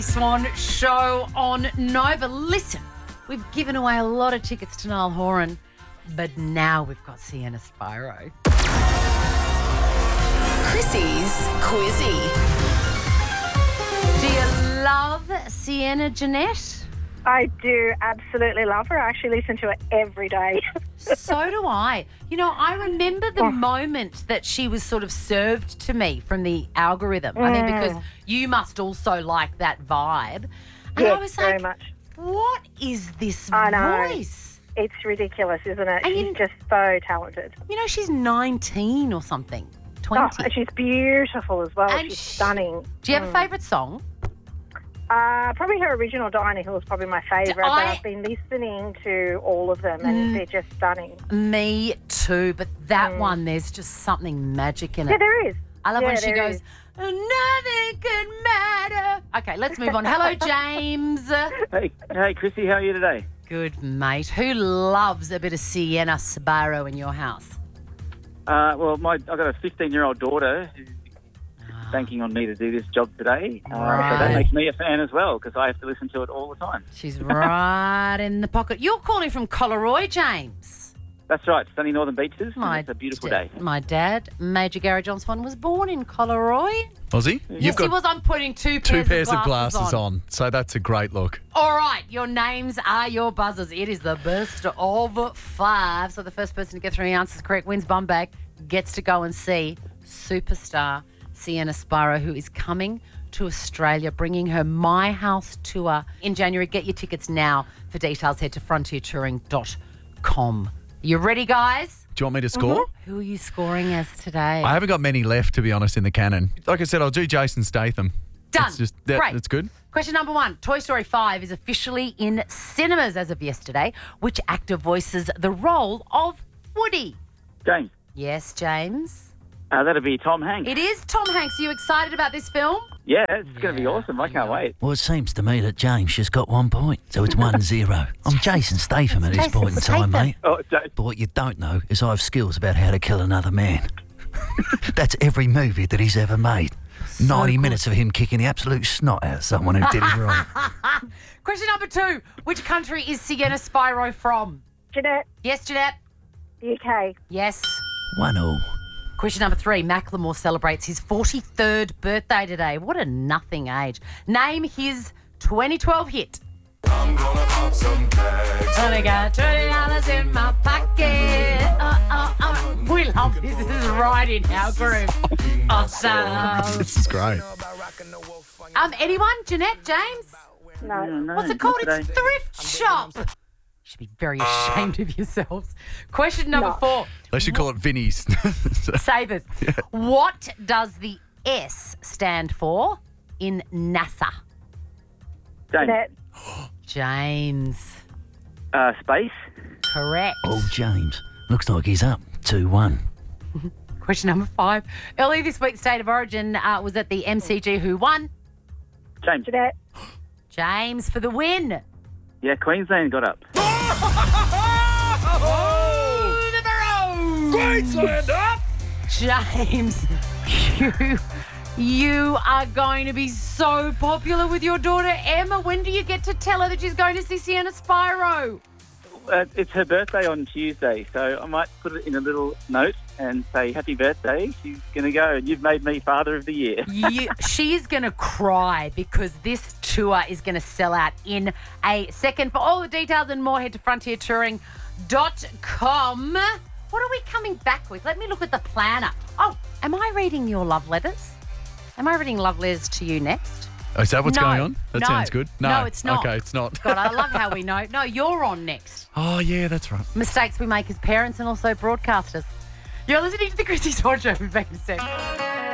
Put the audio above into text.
Swan Show on Nova. Listen, we've given away a lot of tickets to Niall Horan, but now we've got Sienna Spiro. Chrissy's Quizzy. Do you love Sienna, Jeanette? I do absolutely love her. I actually listen to her every day. So do I. You know, I remember the moment that she was sort of served to me from the algorithm. I think because you must also like that vibe. And Yes, I was very like, much. what is this I know. voice? It's ridiculous, isn't it? And She's just so talented. You know, she's 19 or something, 20. Oh, and she's beautiful as well. And She's she- stunning. Do you have a favourite song? Probably her original Dinah Hill is probably my favourite, but I've been listening to all of them and they're just stunning. Me too, but that one, there's just something magic in it. Yeah, there is. I love when she there goes, is. nothing could matter. Okay, let's move on. Hello, James. Hey, Chrissy, how are you today? Good, mate. Who loves a bit of Sienna Spiro in your house? Well, I've got a 15-year-old daughter who's banking on me to do this job today. So Right. that makes me a fan as well because I have to listen to it all the time. She's right in the pocket. You're calling from Collaroy, James. That's right, sunny Northern Beaches. And it's a beautiful day. My dad, Major Gary John Swan, was born in Collaroy. Was he? Yes, he was. I'm putting two pairs of glasses on. So that's a great look. All right, your names are your buzzers. It is the best of 5. So the first person to get 3 answers correct wins bum bag, gets to go and see superstar Sienna Spiro, who is coming to Australia, bringing her My House tour in January. Get your tickets now. For details, head to frontiertouring.com. You ready, guys? Do you want me to score? Who are you scoring as today? I haven't got many left, to be honest, in the canon. Like I said, I'll do Jason Statham. Done. Great. That's good. Question number 1. Toy Story 5 is officially in cinemas as of yesterday. Which actor voices the role of Woody? James, Yes, James. that'll be Tom Hanks. It is Tom Hanks. Are you excited about this film? Yeah, it's going to be awesome. I can't wait. Well, it seems to me that James just got 1 point, so it's 1-0. I'm Jason Statham at this Jason point in time, Statham. mate. Oh, But what you don't know is I have skills about how to kill another man. That's every movie that he's ever made. 90 minutes of him kicking the absolute snot out of someone who did it wrong. Question number 2. Which country is Sienna Spiro from? Jeanette, Yes, Jeanette. UK. Yes. 1-1. Question number 3. Macklemore celebrates his 43rd birthday today. What a nothing age. Name his 2012 hit. I'm gonna pop some tags. Only got $20 in my pocket. We love this. This is right in our groove. Awesome. This is great. Anyone? Jeanette? James? No. What's it called? Today. It's Thrift Shop. You should be very ashamed of yourselves. Question number 4. They should call it Vinny's. Savers. What does the S stand for in NASA? James, Jeanette, James. space. Correct. Oh, James. Looks like he's up 2-1. Question number 5. Early this week, State of Origin was at the MCG. Who won? James, Jeanette, James for the win. yeah, Queensland got up. Queensland up! James, you are going to be so popular with your daughter Emma. When do you get to tell her that she's going to see Sienna Spiro? It's her birthday on Tuesday, so I might put it in a little note and say happy birthday. She's going to go, and you've made me Father of the Year. She is going to cry because this tour is going to sell out in a second. For all the details and more, head to frontiertouring.com. What are we coming back with? Let me look at the planner. Oh, am I reading your love letters? Am I reading love letters to you next? Oh, is that what's No. going on? That No. sounds good. No, it's not. Okay, it's not. God, I love how we know. No, you're on next. Oh, yeah, that's right. Mistakes we make as parents and also broadcasters. You're listening to the Chrissy Swan Show. We'll be back in a sec.